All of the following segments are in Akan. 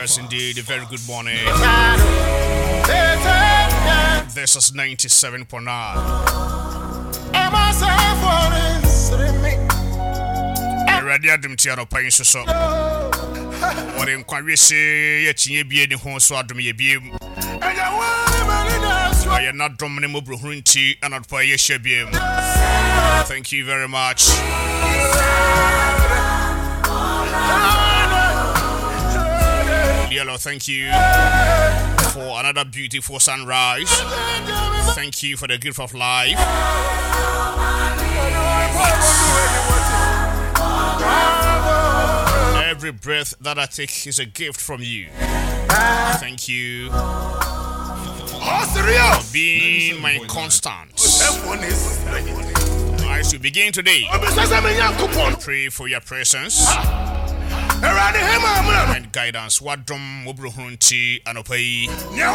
Yes, indeed. A very good morning. This is 97.9. Radio Adum Tiano Pain so. What in Quarishi, yet ye be any home so Adum ye be. I am not Dominic Bruhunti and not Paye Shebim. Thank you very much. Yellow, thank you for another beautiful sunrise. Thank you for the gift of life. Every breath that I take is a gift from you. Thank you for being my constant. As we begin today, I pray for your presence and guidance. Wadrum Mubruhunti and Opay.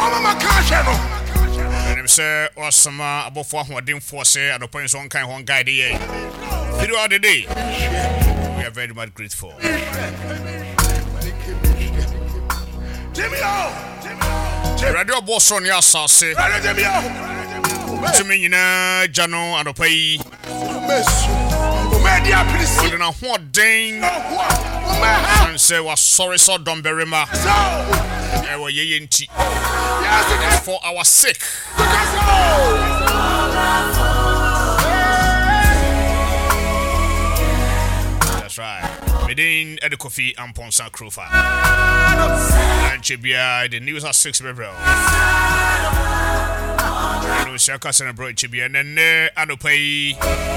And I'm sir, or some above what I didn't force and Opay is one kind one guide here. Throughout the day, we are very much grateful. Radio Boston, yes, I say. To me, Jano and Opay. I don't know what dang. And say was sorry so don't be rema. For our sake. That's right. Medin Eddie Coffee and Ponsa Crufa. And Chibia, the news at 6 April. And we shall celebrate Chibia and then Anopay.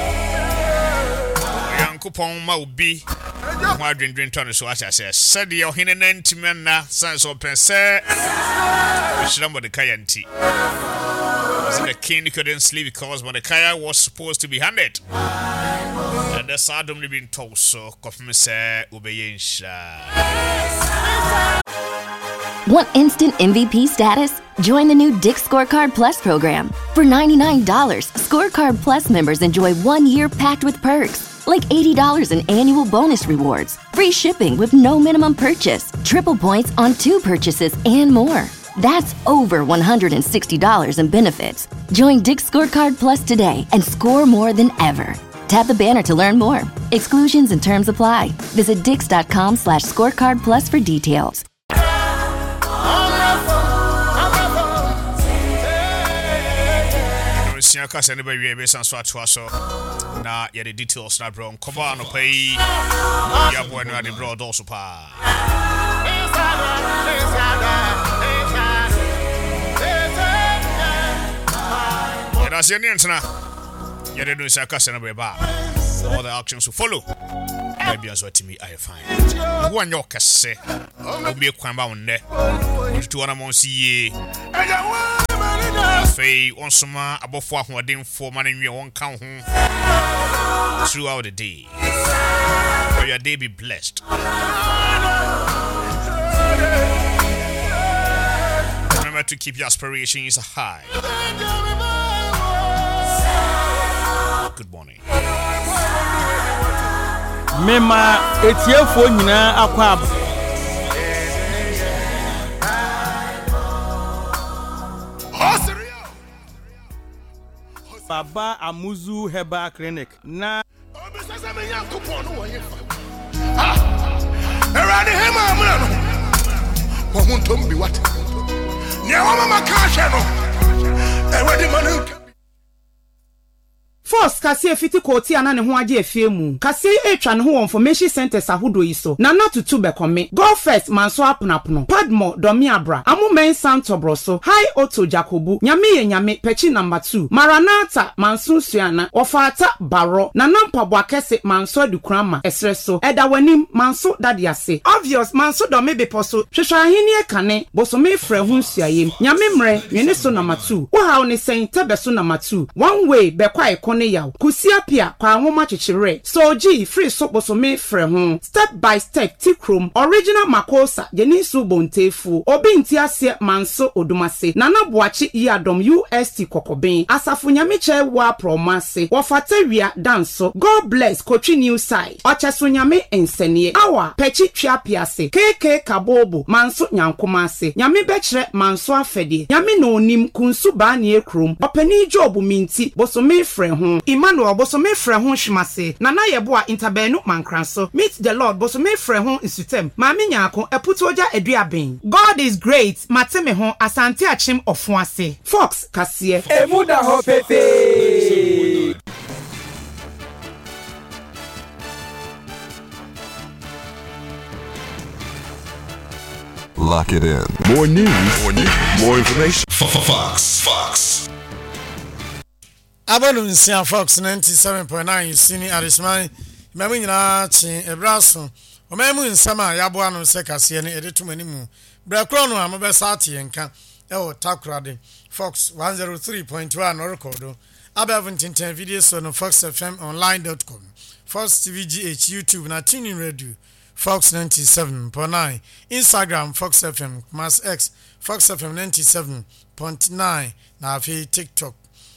Coupon Maubi. My dream turn so as I said, your hinna nantimana, sans open, sir. Which number the Kayanti? The king couldn't sleep because Mordecai was supposed to be handed. And the Sodom been told so, Coffee, obeying. Want instant MVP status? Join the new Dick's Scorecard Plus program. For $99, Scorecard Plus members enjoy 1 year packed with perks. Like $80 in annual bonus rewards, free shipping with no minimum purchase, triple points on 2 purchases, and more. That's over $160 in benefits. Join Dick's Scorecard Plus today and score more than ever. Tap the banner to learn more. Exclusions and terms apply. Visit dix.com/scorecardplus for details. Na ya the details na bro nkoba no pay ya boy no the bro also pa ya da se ni ntna ya de do saka se na be ba all the actions will follow maybe as what me I find one your kase obi kwan ba wonne to wana mon siye Fay on summa above what I didn't for money we won't count throughout the day. May your day be blessed. Remember to keep your aspirations high. Good morning. Mema etiefo nyina akwab Baba Amuzu Herbal Clinic na First, Cassia Fiti Cotia and who are mu. Cassia Etran who information centers a hudo iso. Na not to tube come. Go first, Manso Apnapuno. Padmo, Domiabra. Amu men Santo Broso. Hi Otto Jacobu. Nyame Pechi number 2. Maranata, Mansun Suana. Ofata Baro. Nanampa Wakese Manso Dukrama. Esreso. Eda wenim Manso Dadiase. Obvious Manso Domebe Poso. Shashahini Kane. Bosome Frehunsia yim. Nyame Mre. Yeneso number 2. Waha on saying Tebeso number 2. One way, be quite ne yaw kusiapia kwa nwoma chichire soji free so bosome frɛ ho step by step tikrom original makosa jenisu bontefu obi ntiase manso odumase nana boachi yadom UST kokoben asafo nyame wa promase wofatawia danso God bless Kochi new side ocheso nyame ensenie awa pechi twapiase KK kabobo manso nyankomase nyame bekire manso afedie nyame no onim kunsu ba ne ekrom opani job minti bosome frɛ ho Emmanuel bosome frɛ ho hwimase nana yeboa interbenu mankranso meet the Lord bosome frɛ ho insutem maame nyaako eputoja eduaben God is great mateme ho asante achim ofuase Fox kasie emuda ho pepe Lock it in. More news, more information. Fox. Abonunsia Fox 97.9 Usini Arismani Memu nyina chi ebraso omemu nsama yabo anu se kase ne edetumanimu brakro no amobesa atenka ewo takrade Fox 103.1 recordo abavuntinten video so no foxfmonline.com Fox TVGH YouTube na tuning radio Fox 97.9 Instagram Fox FM Mas X Fox FM 97.9 na afi TikTok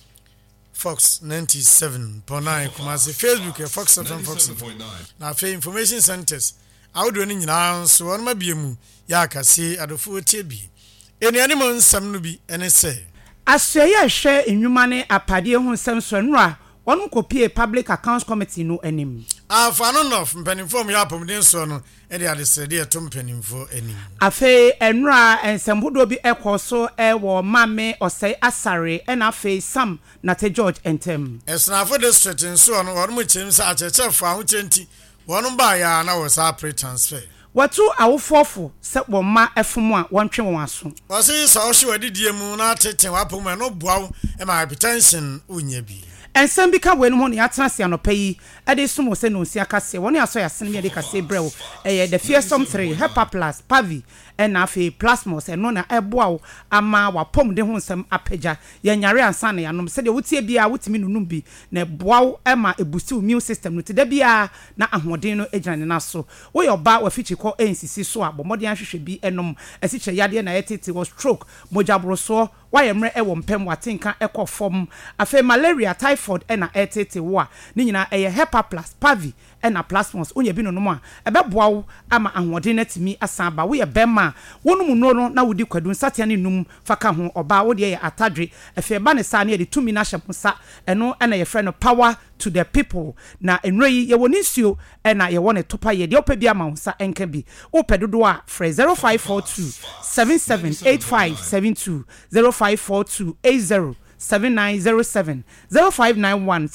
Fox 97.9 Kumasi Facebook Fox FM Fox 97.9 na afi information centers audio ni nyina so on mabiemu ya akase adofo tiebi eni animo nsam no bi ene se aseye hwe enwuma ne apade ho nsam so nura wonu kopie public accounts committee no anim afano no mpanimfo mu ya pomden so no e de adesede eto mpanimfo anim afe enura ensembodo bi ekoso wo mame osai asare na afe sam nate George entem esnafo district nso no wonu mu chimsa achechefo ahochenti wonu ba ya na wo sa pre transfer watu awofofo se wo ma efumu a wontwe won aso wasi so hwe wadidie mu na ateten wapom no boawo e ma hypertension unya bi ensem bi ka wenu ho ne atenase anopayi ade sumo se no nsia kase woni aso ya sene me de kase brew the fearsome 3 Hepa Plus Pavi na afi plasmos eno na eboa ama wapom de ho nsem apagya yanyare ansa na yanom se de wotie bia wotimi nunum bi na eboa ema ebusi immune system no tede bia na ahoden no egina ne naso wo yoba wafichi ko ensisi so a bomode ahwehwe bi enom esiche yade na yetete was stroke mojabroso wayemre ewo mpem watenka ekofom afi malaria typhoid na etete wo a ni nyina eye Hepa Plus Pavi na plasmos onye bi no no a ebeboa wo ama ahoden natimi asan ba wo ye bema wonum no na wodi kwadun satia ne num faka ho oba wo de ye atadwe efe ba ne sa ne de tumi na hyemsa eno na ye frɛ no power to the people na enroyi ye woni nsuo na ye wone topa ye de opa bi ama ho sa enka bi wo pedodo a frɛ 0542 778572 0542 807907 0591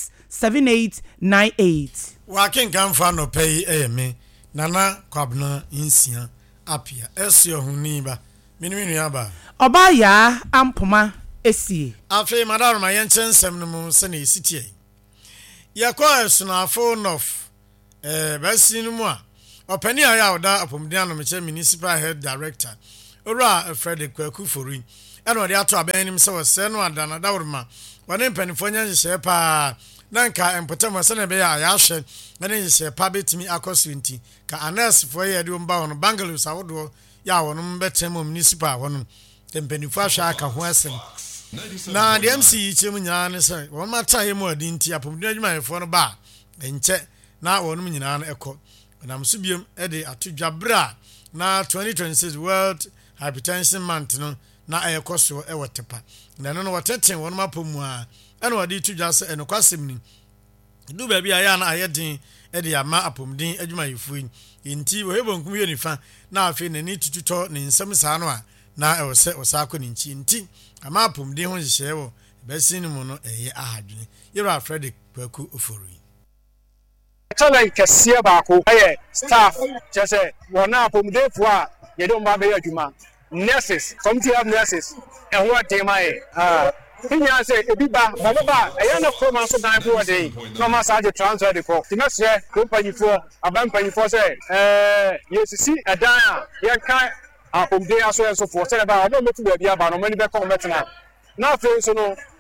367898 wakin kan fa no pay me nana kwabna insia apia esio huni ba miniminu ya ba oba ya ampoma esie afi madaro ma yenchensem no mu se na esitie yakwa esunafo nof basinu mu a opani aya oda apomdiano meche municipal head director ora Frederick Kwakufori eno de ato abenim se wose no adana dawrma wane mpanifo nyanhye pa nanka empotama se na be ya ahwe na nyanhye pa betimi akoso nti ka anas fo ye de mba wono Bangalore sawodo ya wono mbetem municipal wono mpanifo ahwe aka ho asem na de MC chim nyana ne se won mata he mu adi nti apomdi adwumayefo no ba enche na wono nyina no ekọ na msubiem e de atodwabra na 2026 World Hypertension Month no na ayekoso e wotepa na no woteten won mapomu a ena wadi tudwase enokwasem ni du ba bia ya na ayedin e de ama apomdin adwumayefo nti wo hebonkum ye nifa na afi na ni tututo ne nsem saa no a na ewose osako ni nti ama apomdin ho hye wo besin mu no eye ahadwene yero Frederick Kwakufori challenge kɛseɛ baako ɛyɛ staff kyerɛ wɔna apomdefo a yɛde wɔn ba bɛyɛ adwuma nurses community health nurses ɛho atɛm ayɛ tinya sɛ ebi ba baba ɛyɛ na kɔma so dan fo wɔde na ma saa de transfer de kɔ timɛsɛ kompanyifo abanpanyifo sɛ yɛsisi ɛdan a yɛka apomde aso yɛ so fo sɛ ba ɔno metu baabi aba no mani bɛkɔ mɛtena na afei so no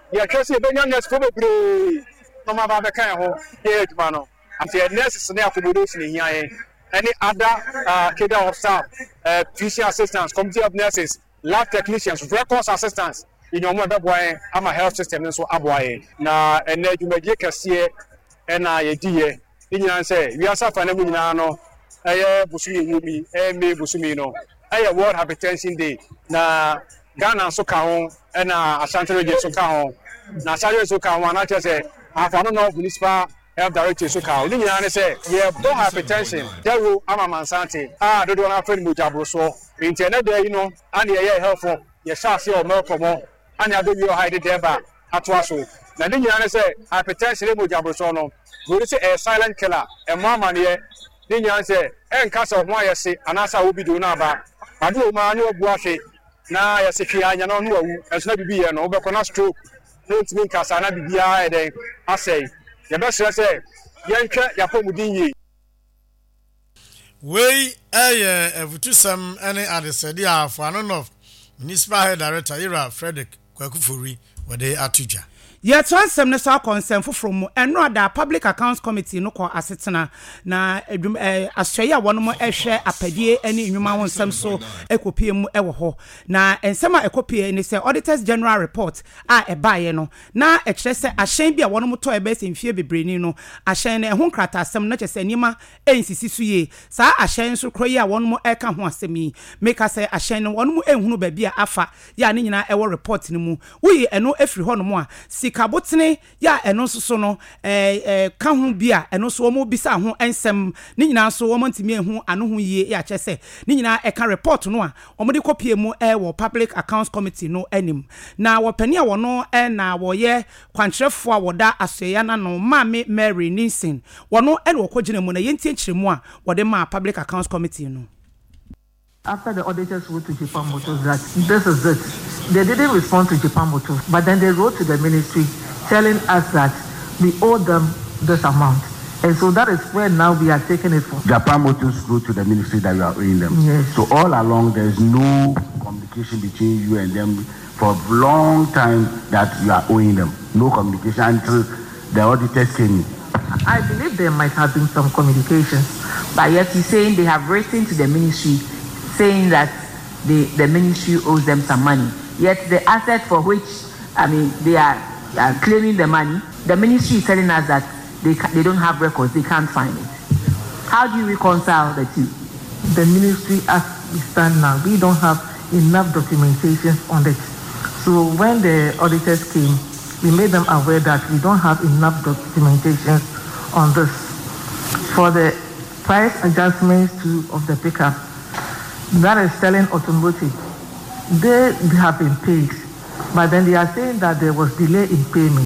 ya twese be nya nurse fo bebre no ma ba be kan ho ye adwuma no ante nurses ne accommodation here any other cadre of staff physician assistants committee of nurses lab technicians records assistants in your mother boy I'm a health system so aboy na ene adwumadie kase na ye die nyina say we are suffering na nyina no busumi yumi me busumi no World Hypertension Day na Ghana so ka ho na Ashanti region so ka ho na Ashanti so ka ho na say afano no municipal health director so ka ho ni nyina ne say bo hypertension dawo ama mansante dodo na afeni mujabro so internet there you know and ye helpful ye shase o melkomo and ya do you hide there ba atwa so na ni nyina ne say hypertension mujabro so no go say a silent killer e mama ne ni nyina say enkasa ho ayese anasa wo bidu na ba ade o ma anya obu afi na ya se twa anya no no awu enso na bibi ye no obekọ na stroke no ntimi nkasa na bibi a eden asey ye be sere se ye ntwa ya pomudin yi we evutusam any adesedi afo anonof municipal head director Ira Frederick Kwakufori wede atuja Yet one semne so concern from eno ada public accounts committee no ko asetena na asɔya wɔn mo ehwɛ apadie ani nnwuma wɔn nsɛm so ekopie mu ɛwɔ hɔ na nsɛm a ekopie ne sɛ auditors general report a ɛbaaye no na ɛkyerɛ sɛ ahyɛn bi a wɔn mo tɔ ɛbɛsɛ mfie bebreni no ahyɛn na ɛho nkrata asɛm na kyerɛ sɛ nima ensisi so yie saa ahyɛn so kro yi a wɔn mo ɛka ho asɛm yi meka sɛ ahyɛn no wɔn mo ehunu baabi a afa ya ne nyina ɛwɔ report ne mu woyi ɛno efiri hɔ no mo a kabotene ya eno so no ka ho bia eno so mo bisa ho ensem ni nyina so wo ntimi ehu ano ho yie ya kyese ni nyina e ka report no a omo de kopie mu wo public accounts committee no anim na wo pani a wo no na wo ye kwankyerefo a woda asoya na no Maame Mary Ninsen wo no e wo kogine mu na yentie kyeremu a wo de ma public accounts committee no. After the auditors wrote to Japan Motors that this is it, they didn't respond to Japan Motors, but then they wrote to the ministry telling us that we owe them this amount. And so that is where now we are taking it from. Japan Motors wrote to the ministry that you are owing them. Yes. So all along there is no communication between you and them for a long time that you are owing them. No communication until the auditors came in. I believe there might have been some communication, but yet he's saying they have written to the ministry saying that the ministry owes them some money. Yet the asset for which, they are claiming the money, the ministry is telling us that they don't have records, they can't find it. How do you reconcile the two? The ministry, as we stand now, we don't have enough documentation on it. So when the auditors came, we made them aware that we don't have enough documentation on this. For the price adjustments of the pickup, that is selling automotive, they have been paid, but then they are saying that there was delay in payment.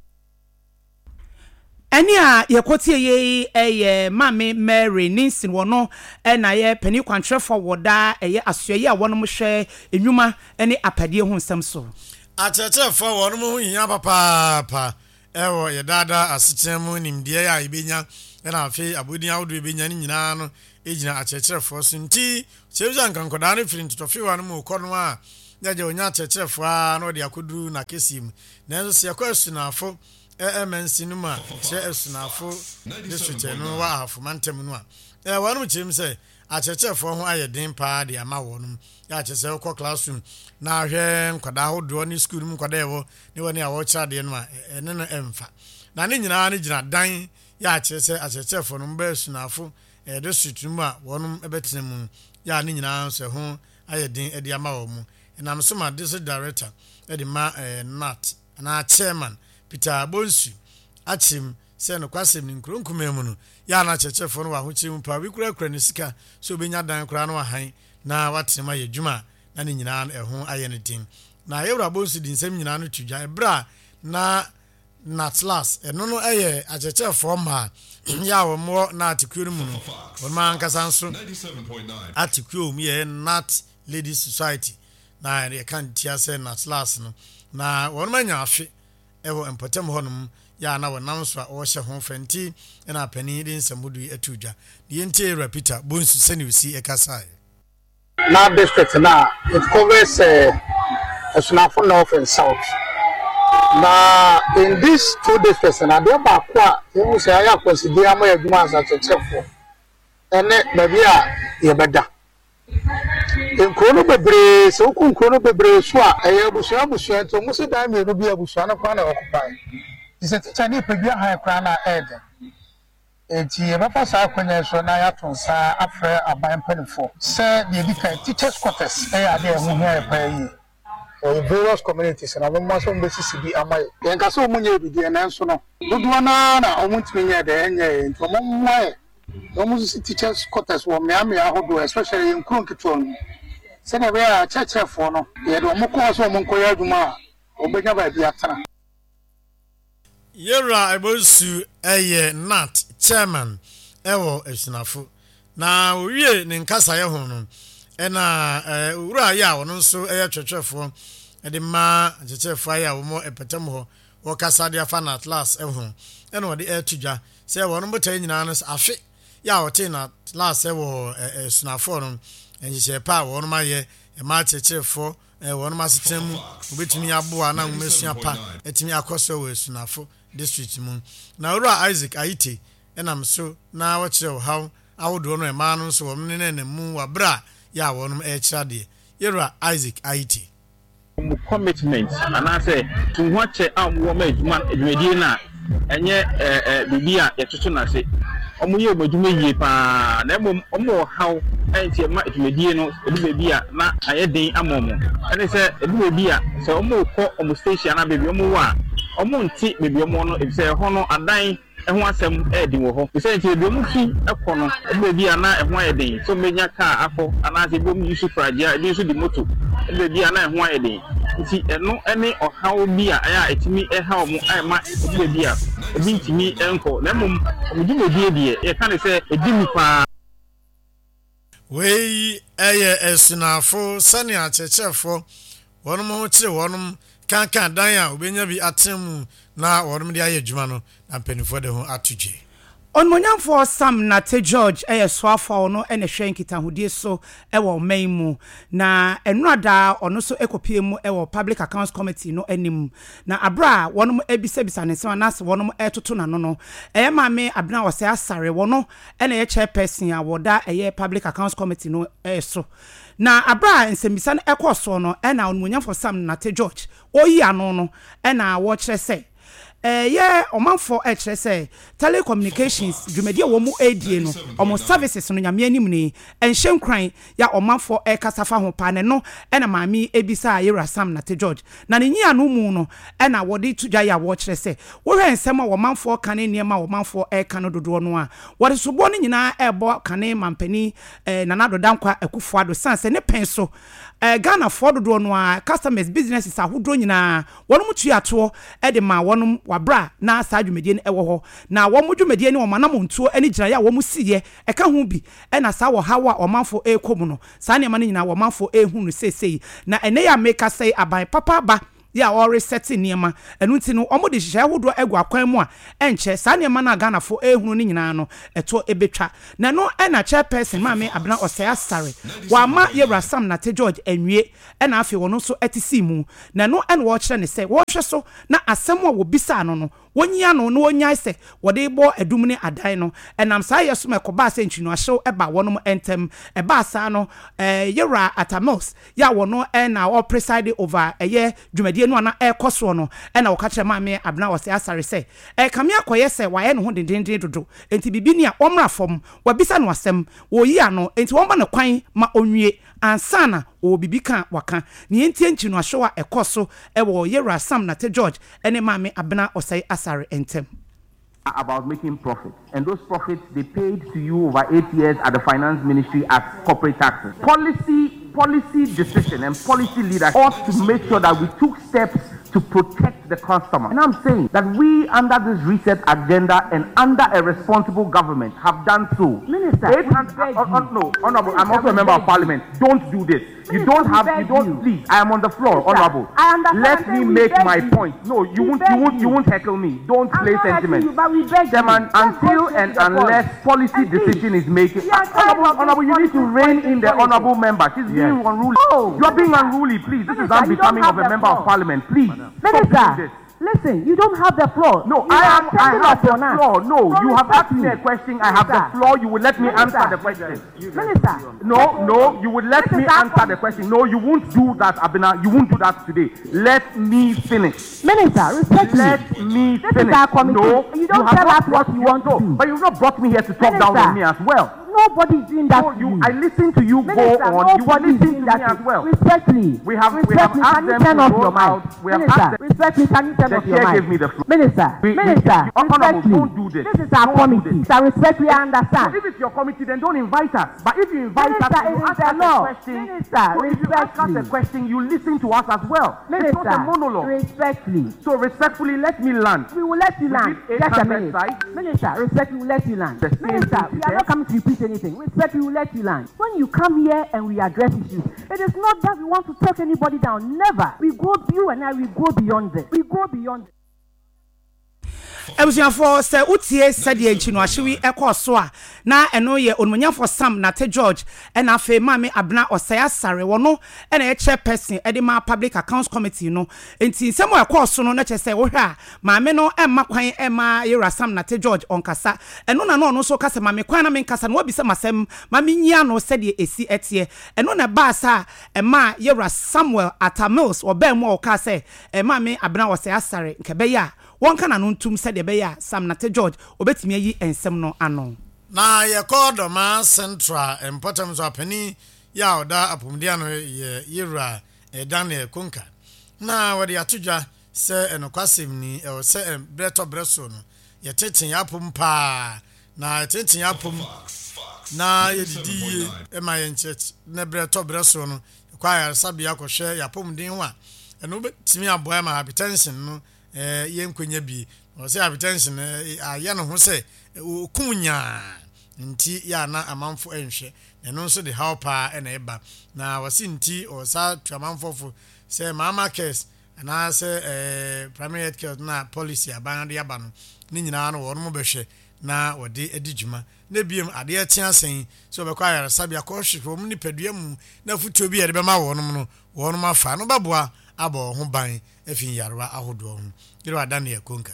Ania yekotie ye Maame Mary Ninsen wono na ye pani kwantrefo woda ye asoye a wono mo hwe enwuma ne apadie ho nsem so atetefo wono mo hiya papa ewo ye dada asetemu nimde ya ibenya na afi abodi awdo ibenya ni nyina no ejina atetefo so nti sebuza nkankoda no firi ntotofi wano mo kono a yaje onya atetefo a no de akoduru na kesim na enso se yakwasунafo MNC no ma che esunafo district no wa afomantem no a wonu chim say achechefo ho ayeden pa de ama wonu ya chese ko classroom na hwe nkwada hodo ni school mu nkwada ewo ni woni a wo cha de no a ene no emfa na ne nyina ne gina dan ya chese achechefo no mba esunafo district mu a wonu ebetene mu ya ne nyina se ho ayeden e de ama wo mu na so ma district director e de ma nat na chairman Peter Bonsu achim se no kwasem ni nkronkumemu no ya na chechefo no wa ho chim pa wikura ne sika so benya dan kura no ahan na watema ye dwuma na ne nyina ho aye ne din na yewra Bonsu din sem nyina no tudwa ebra na natlas eno no eye achechefo ma ya wo mo na atikuo mu no won man kasanso 97.9 atikuo mu ye Nat Ladies Society na ye kan tia se natlas no na won manya afi ewo empotem honum ya na wonam so a wo hye ho fanti na pani din samudu atudwa de ntie Peter Bonsu sani usi ekasai na district na it covers Sunafo North and South Now, in these 2 districts, and I don't know what you say, I consider my advance as a cheerful. And maybe I better. In Chrono Bebre, so Chrono Bebre, Swa, I have Busha, to Musa Dami, will be a Busana Pana occupied. Is it Chinese Pavia High Crana Ed? And she ever pass out when I saw Nayatron, sir, after a buying penny for. Sir, the teachers' quarters, they are there who hear pay. Or various communities, and I want some basis to be a my Yankaso Munya with the answer. Good one, I want me at the end, from one way. Almost teachers' quarters were Miami, especially in Krunkitron. Send away a church for no. They had one course or Moncoya Duma, or Bega by the Atana. Yera Ebosu, a Nat, chairman, Ewo Esnafu. Now, we in Casaya Hono. Ena ura ya wono so churchfo e de ma churchfo ya wo mo epetemo wo kasa de afa na atlas ehun ena wo de etudwa se wono botai nyina no afi ya wo te na atlas e wo sunafo no enje pa wono ma ye e ma churchfo wono ma sitem obetumi aboa na nwesua pa etimi akoso wo sunafo district mu na ura Isaac Aite ena mso na wo kire wo haw awodo no e ma no so wo ne mu wa bra ya wonum echade Yera Isaac Aite commitment and I say to watch wo ma adwumadi na enye bibia yetutu na se omuye omadwuma yie pa na omo haw enti ma adwumadi no edubia na ayeden amomo ene se edubia se omo ko omo station na bebi omo wa omo nti bebi omo no ebise ho no adan ehun asem edi wo ho se nti ebi omu fi ekono ebi ana ehun ayeden so menya ka akọ ana se bom yusu pragia ebi so di moto ebi ana ehun ayeden nti eno ene ohawo bi a aya etimi eha omu ayma ebi a ebi ntimi enko na mum omudimo die e kan se edimi pa we eye esunafo sani achechefo wonum ho kire wonum kan dan a obenya bi atemu na wonum de aye djuma no na penifo de ho atuje Onmonyamfo Sam Nate George soafo no ene hwe nkitahudie so wo maimu na enrada ono so ekopie mu wo Public Accounts Committee no anim na abra wonom ebisabisa ne sema nas wonom etoto na no maame abna wose asare wono ene chairperson a woda Public Accounts Committee no so na abra nsembisa no ekoso no ena onmonyamfo Sam Nate George oyi ano no ena wo kire sei omanfo ekire say telecommunications dwumadi wo mu adie no omo services no nyame anim ni enhyenkran ya omanfo kasafa ho pa ne no ena maami ebisa Yera Sam Nate George na ne nyia no mu no ena wode tudwa ya wo kire say wo hwe nsem a omanfo kane niema omanfo kane dodo no a wode sobo no nyina ebo kane mampani Nana Dankwa Akufo Addo sanse ne penso Ghana for dodo no a customers businesses ahodo nyina wono mutu ato de ma wono wabra na sa dwumedie ne ewo ho na wo mu dwumedie ne wo manam ntuo ani gyina ya wo mu siye eka ho bi na sa wo hawa omanfo ekom no sa ne ma ne nyina wo manfo ehunu sesei na ene ya make say aban papa ba ya already setting niema enu nti no omo de hihya hodo egu akwan mu a enche sa niema na Ghana fo ehunu ni nyina no eto ebetwa na no na chairperson maame abna osaya sare wa ma Yera Sam Nate George enwie na afi wono so etisi mu na no wo kire ne se wo hwe so na asem a wo bisa no wonyia no no wonyai se wode bo adum ne adan no enam sa yeso mekoba se ntwinu ahyew eba wonom entem eba sa no Yera Atamos ya wono na o preside over dwumadi no ana ekoso no na wo ka kire maame abna wose asare se kame akoye se waye no ho dendenden dodo enti bibi ni a omra fom wabisa no asem wo yi ano enti won ba ne kwan ma onwie ansana o bibi kan waka ni enti ntwinu ahyew a ekoso wo Yera Sam Nate George ene maame abna osai asare entem about making profit, and those profits they paid to you over 8 years at the finance ministry as corporate taxes. Policy decision and policy leadership ought to make sure that we took steps to protect the customer. And I'm saying that we, under this reset agenda and under a responsible government, have done so. Minister, no, Honorable, I'm also a member of Parliament. Don't do this. You don't have, please, I am on the floor, Minister, Honorable. Let me make my point. No, you won't heckle me. Don't play sentiment. Chairman, until and unless policy decision is making, Honorable, you need to rein in the Honorable member. She's being unruly. You are being unruly, please. This is unbecoming of a member of Parliament. Please. Minister, Listen, you don't have the floor. No, I have the floor. No, you have asked me a question. I have the floor. You will let me answer the question. Minister. No, you will let me answer the question. No, you won't do that, Abina. You won't do that today. Let me finish. Minister, respect me. Let me finish. This is our committee. No, you don't tell us what you want to do. But you've not brought me here to talk down on me as well. Nobody is doing that. No, I listen to you. Minister, go on. You are listening to me as well. Respectfully. We have asked them to roll out. We have asked them. Respectfully, can you turn off your mic? Give me the floor. Minister, respectfully. Don't do this. This is our committee. So respectfully, I understand. So if it's your committee, then don't invite us. But if you invite us, you ask us a question. Minister, if you ask us a question, you listen to us as well. Minister, it's not a monologue. Respectfully. So respectfully, let me land. We will let you land. Just a minute. Minister, respectfully, we will let you land. Minister, we are not coming to repeat anything. Respectfully, we will let you land. When you come here and we address issues, it is not that we want to talk anybody down. Never. We go, you and I, we go beyond this. We go beyond this. Ebusiafo se utie sadie nchi no ahyewi ekoso a na eno ye onmunyafo Sam Nate George na afa mame Abena Osaya Sare wono na chairperson edema public accounts committee no enti nsemo ekoso no na chese wo hwe a mame no emma kwan emma yera Sam Nate George onkasa eno na no so kasa mame kwan na me nkasa no obisa masem mame nyia no sadie esi etie eno na ba sa emma yera Samuel Atamils obem okase mame Abena Osaya Sare nkebe ya one kana no ntum said de beya Sam Nate George obetimi ayi ensem no ano na ye called ma central importance of penny ya oda apumdia no ye yira Daniel Kunka na wadi atudwa se enokwasem ni e se breto breso no ye teten ya pumpa na teten ya pum na ye didi e ma ye church na breto breso no kwa ya sabia ko hwe ya pumdin wa eno betimi aboa ma hypertension no yenkwenya bi o se hypertension aya no ho se okunya nti ya na amanfo enhwe eno nso de helper na eba na wasi nti o sa twamanfo se mama case na se primary health care na policy aban de aba no ni nyina no wo no behwe na wode edijuma na biem ade atia sen so be kwa yara sabia ko hwehwe mu ni padua mu na futuo bi yede be ma wo no wo no mafa no baboa abo ho ban efin yarwa ahodo ho iro Daniel Kunka.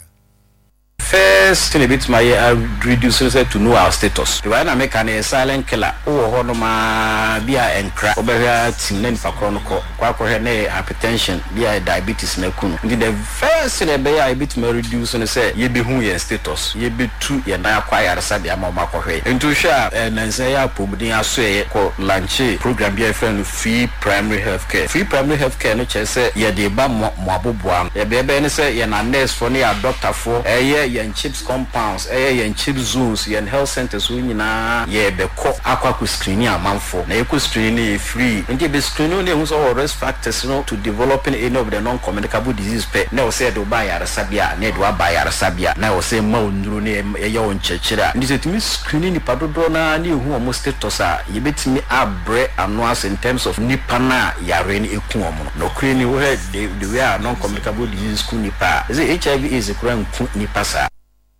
First thing a bit my reduce to know our status. The one I make a silent killer or honoma bia and crack over team for chronicle, hypertension, bia diabetes nekun. The first thing a bit may reduce and say ye be who your status, ye be true ye na acquire Sadia Mamako. Into share and say Pubudia say lunch program be a friend free primary health care. Free primary health care, which I say ye de bam Mabubuam. Ye be say ye na nurse for near doctor for a year. Yen chips compounds, yen chips zones, yen health centers we na ye be ko aqua screening amanfo. Na eco screening free. Nje be screening ne who all risk factors no to developing any of the non-communicable disease pe. Na o say do ba ya sabia, na do ba ya sabia. Na o say ma nduru ne ye on chechira. Nje timi screening ni padodo na ni hu omo status a ye betimi abre announce in terms of nipa na yare ni eku omo. No screening we the way are non-communicable disease ku nipa. Is HIV is a crime nipa sa.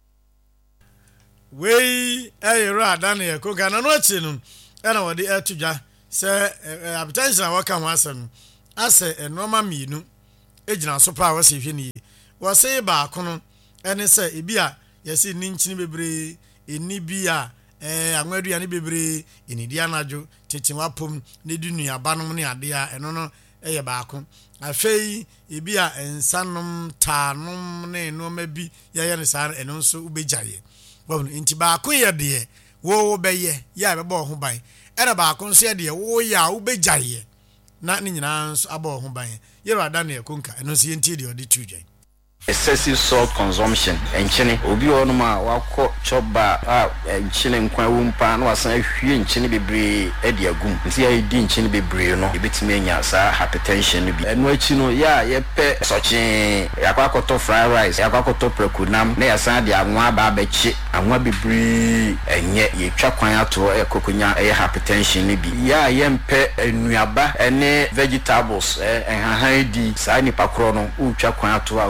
Wey ayera Daniel Kunka na no achi no na wode atudwa se hypertension waka ho asem ase enoma mienu ejina so pa wase hwe ni wase ba kono ene se ebi a yesi ni nchini bebre eni bi a anwadua ne bebre eni dia najo tetinwa pom ne di nuaba no ne ade a eno no eye ba ko afei ebi a ensanom tanom ne no ma bi ye ne sa eno nso ubejaye well inti ba ko ye de wo beye ya be bo ho ban era ba ko nso ye de wo ya wo bejaye na ni nyina nso abo ho ban yero Daniel Kunka eno nso ye nti de odi tujai excessive salt consumption enchine obi onuma wako choba enchine nkwa wumpa na wasan hwie enchine bebre edi agum nti ya di enchine bebre no ebetime anya sa hypertension bi eno achi no ya yepe sochi yakwakoto fried rice yakwakoto prekunam na yasan de anwa ba abechi anwa bebre enye yetwa kwan ato ekokonya hypertension bi ya yempe enuaba ene vegetables enhahan di sa ni pakro no utwa kwan ato a obenya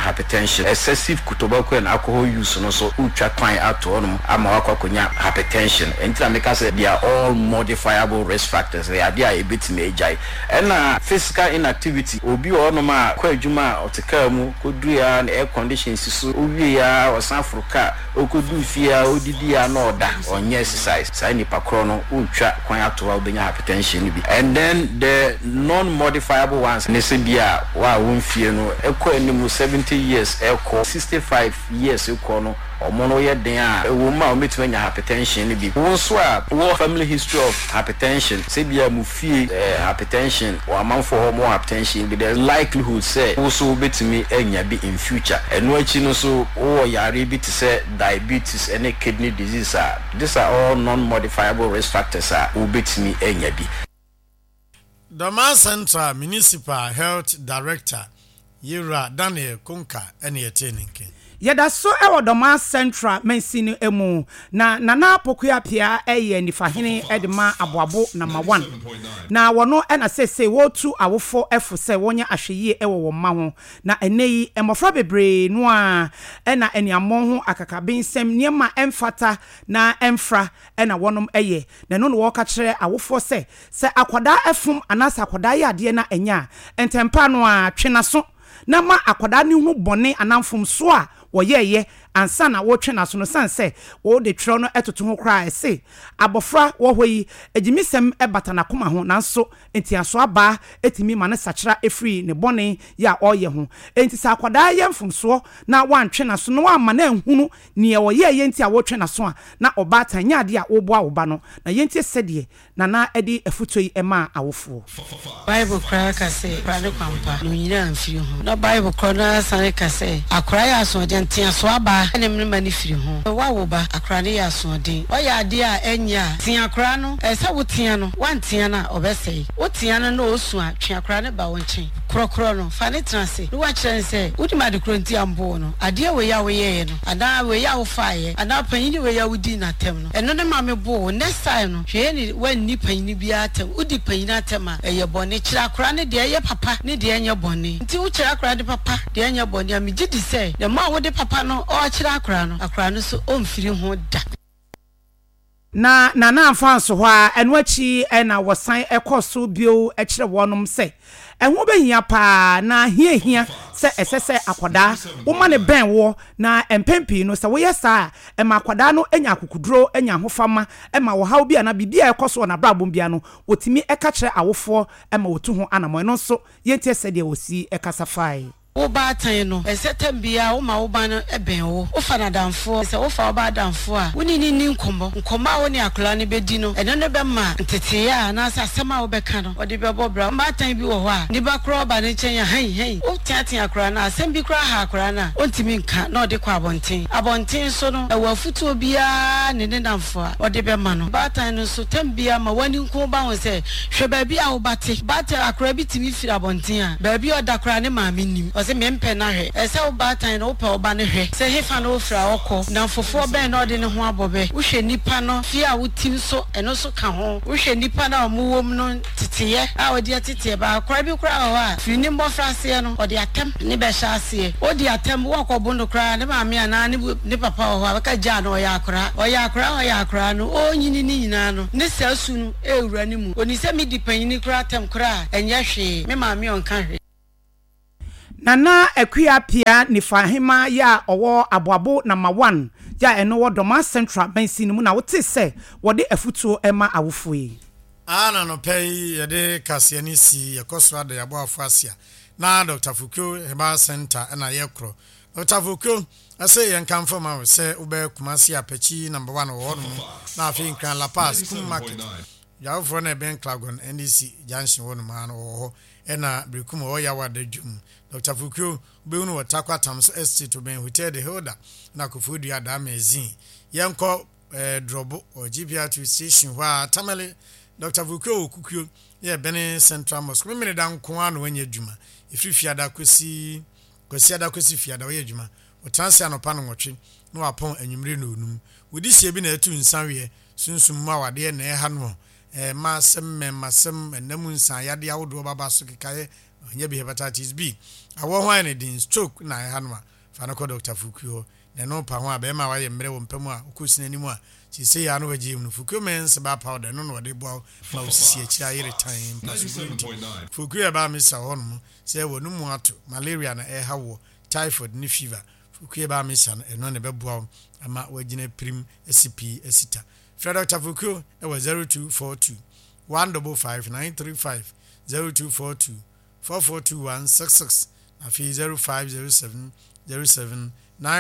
hypertension. Excessive tobacco and alcohol use no so ultra kwan ato no ama wakonya hypertension. Enti make say they are all modifiable risk factors. They are there a bit major. And physical inactivity obi ono ma kwa adwuma oteka mu kodua na air conditions so owie ya osanfruka okodu fia odidi ya no oda onye exercise sai ni pakro no ultra kwan ato wa obenya hypertension bi. And then the non-modifiable ones nesebia wa wonfie no ekọ enimu 70 years ekọ 65 years ekọ no omono ye den a ewoma ometimanya hypertension bi. Wonso a wo family history of hypertension sebia mu fie hypertension or amanfo more hypertension bi the likelihood say also betimi enya bi in future. Eno achi no so wo yare bi to say diabetes and kidney disease. These are all non-modifiable risk factors wo betimi enya bi. Doma Central Municipal Health Director Yira Daniel Kunka ene yeteninke. Yeda so ewo Doma Central mensini emu na nana pokua pia eye nifahene edema aboabo number 1 na wono ena sese wotu awofo efu se wonya ahweye ewo wo ma ho na eneyi emofra bebre no a ena eniamo ho akakabensem niema emfata na emfra ena wonom eye na no wo ka kire awofo se akwada efum anasa akwada ya ade na enya entempa no a twena so na ma akwada ni hu bone anamfum so a woyeye ansa na wo twena so no sanse wo de tro no etoto ho kra ese abofra wo hoyi ejimisem ebata na koma ho nanso entiaso aba etimi mane sachira efri ne bone ya oye ho enti sa akwada ye mfumso na wantwena so no amma na ehunu ne woyeye enti a wo twena so a na obata nya ade a wo boa wo ba no na yenti sedie na edi efutoi ema awofo Bible kra ka se prade kwampa no nyina amfiri ho na Bible kra na san ka se akra ya so de entiaso aba ene mani firi ho wa wo ba akra ne ya so de o ya ade a enya tia akra no esa wo tia no wan tia na obesei wo tia no na osu a twa akra ne ba wo nchen krokro no fa ne transe no wa kire se wo di ma de kronti ambo no ade we ya we ye no ada we ya wo fa ye ada panyi we ya wudi na tem no eno ne ma me bo next time no hwe ni wan ni panyi bia atem udi panyi na atem a eye bone kira akra ne de eye papa ne de enye bone nti wo kira akra de papa de enye bone a me gidi se de ma wo de papa no o kira akra no so omfiri ho da na amfanso ho a eno achi na wosan ekoso bio e kire wonom se ehwo behia pa na hia se esese akwada wo ma ne ben wo na empempi no se wo yesa e ma akwada no enya akukuduro enya hofama e ma wo hawo bia na bibia ekoso na brabom bia no wotimi eka kire awofo e ma wotu ho anamo no so yenti ese de wosi ekasafai wo ba tan no esetem bia wo ma wo ba no eben wo fa na damfo se wo fa wo ba damfo a woni ni nkombo wo ni akula ne bedi no eno ne be ma ntete ya na asema wo be ka no odi be bobra ba tan bi wo ho a ni ba kro ba ne chen ya hen wo tiatia akura na asem bi kra ha akura na ontimi nka na odi kwa abonten so no wa futu bia ne damfo a odi be ma no ba tan no so tem bia ma wani nko ba won se hwe ba bia wo bate akura bi timi firi abonten a ba bia odakura ne ma menim ose mempe na hwe ese wo batan no pe oba ne hwe se hefa no fra okọ na fofo ben no de ne ho abobe wo hwe nipa no fi a wotim so eno so ka ho wo hwe nipa na omuwom no titiye a odi atitiye ba akora bi kura ho a fi ni mbofra se no odi atem ne be sha ase odi atem wo akọbo no kura ne ma me ana ne papa ho a ka ja no ya akora no o nyini ni nyina no ne se asu no ewura ni mu oni se mi dipanyini kura atem kura enye hwe me ma me onka hwe nana ekwia pia ni fahima ya owo aboabo number 1 ya eno wo Doma Central bensini mu na wote se wode afutuo ema awofoi ana no pay yede kasiani si yakoswa de yabo afasia na Dr. Fukyo Heba Center na yekro Dr. Fukyo ase yenkamfo ma se ube kumasi apechi number 1 wo no na afi nkran La Paz kum market ya fro na ben Klagon NDC junction wo no ma no wo ena brekum wo ya wadadwum Dr. Fukyo beunu watakwa Tams Estate to ben hotel the holder na kufudu ya da mezin yenko drobo o GPR2 station wa tamale Dr. Fukyo okukyo ye bene Central Mosque me dan ko anu wanya dwuma ifirifiada kwesi fiada wo yedwuma o transi anopa no nwotwe no apon anwumre no onum wodi sie bi na etu nsanwe sunsum ma wade na ha no masem ennamu nsan yade awodo baba so kekaye onye bi hepatitis B awo hwan ne din stroke na ha no fa no ko Dr. Fukuo na no pa ho a be ma wa ye mre wo mpam a okosina ni mu a si se ya no waje mu Fukuo mens ba powder no no de bo ma osisi achi ayere time Fukuo ba mi sa ho no se wo no mu ato malaria na ha wo typhoid ni fever Fukuo ba mi sa no ne be bo ama wagina prim SCP esita Fred Dr. Fukuo e was 0242 155935 0242 442166 afi 0507 07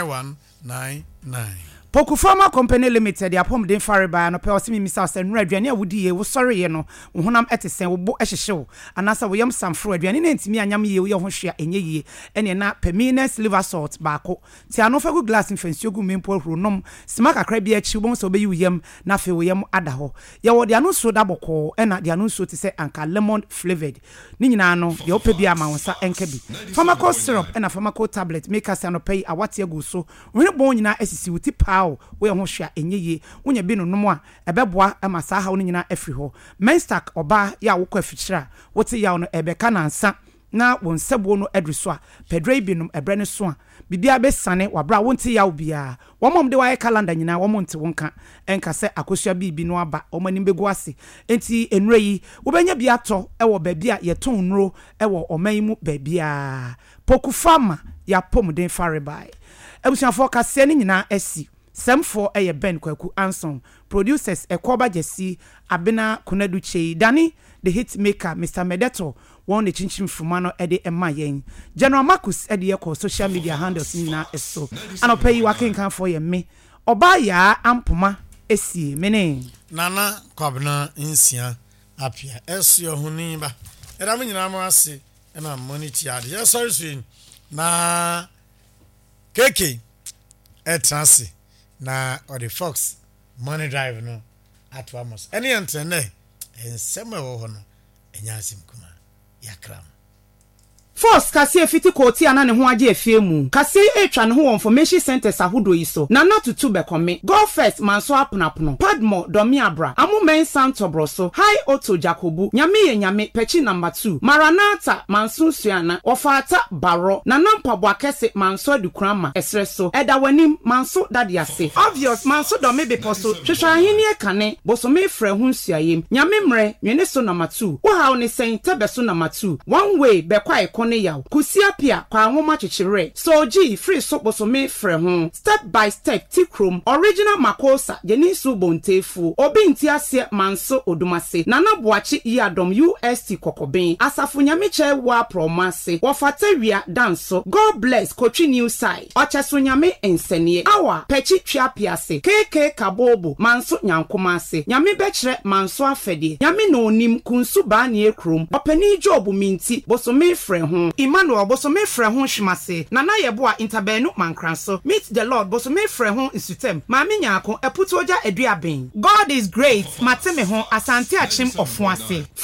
9199 Poku Pharma Company Limited ya pom den fareba no pe osimi misa se nura aduane a wodi ye wo sore ye no wo honam etesen wo bo ehyehyew anasa wo yam samfro aduane na ntimi anyam ye wo ye ho hwea enye ye ene na Permanent liver salt baako ti anofa gu glass mfensuo gu mempo hronom sima kakra bi achi wo so be yu yam na fe wo yam ada ho ye wo de anu so da boko ena de anu so ti se anka lemon flavored ni nyina no ye opa bi ama wonsa enka bi pharmaco syrup ena pharmaco tablet make us anopai awate agu so wo bon nyina asisi wuti pa we ho hwea enye ye wonya bi no nom a ebeboa ama saa ha wo nyina afri ho menstack oba ya wo kwa fichira wote ya no ebeka na nsa na won sebo no adruso a pedrei bi no ebre ne so a bibia be sane wabra wonte ya obia womom de waye calendar nyina womonte wonka enka se akosua bibi no aba omani begu ase enti enure yi wobenya bi ato ewo baabia ye ton nro ewo oman mu baabia Poku Pharma ya pomden farebai ebusuafo kase ne nyina asi Semfo eye Ben Kwaku Anson producers Ekoba Jesi Abena Kunaduche Dani the hit maker Mr. Medeto won the chinchim frumano ede ema yen General Marcus ede yeko social media handles nyina eso anopa yi wakenkan for ye me oba ya ampoma esi mene nana kwabna nsia apia eso huni ba era me nyina ma ase na monitor ade ya sorry swin na keke etrase na or the Fox money drive no at Amos any antene en sema wo ho no enya asim kuma yakram Force kase fiti koti ana ne ho age afiemu kase etwa ne ho information centers ahodo yi so na not to be come go first manso aponapono padmo domi abra amumen santobro so high auto jacobu nyame ye nyame pechi number 2 maranata manso suana ofata baro na nampabo akese manso adukrama esreso eda wanim manso dadiase obvious manso domi be poso hwehwa hini e kane bosome frɛ ho nsuayem nyame mre nwene so number 2 wo hawo ne sen tebeso number 2 one way be kwa ekone yaw kusia pia kwa nwoma chichire so ji free so bosome frɛ ho step by step tikrom original makosa yenisu bontefu obi ntiase manso odumase nana boachi yadom UST kokoben asafo nyame wa promase wofatawia danso God bless Kochi new side ocheso nyame ensenie awa pechi twapiase keke kabobo manso nyankomase nyame bekire manso afede nyame no onim kunsu ba ne ekrom opani job minti bosome frɛ ho Emmanuel bosome frɛ ho hwimase nana yeboa interbenu mankranso meet the Lord bosome frɛ ho isutem maami nyaako eputoja eduaben God is great mateme ho asante achim ofuase